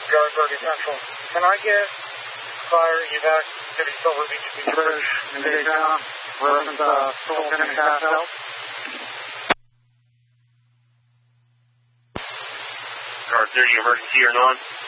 Guard 30 Central. Can I get fire evac City Silver Beach Beach Bridge in Daytona? Reverend Lieutenant Castell. Guard 30, emergency or non?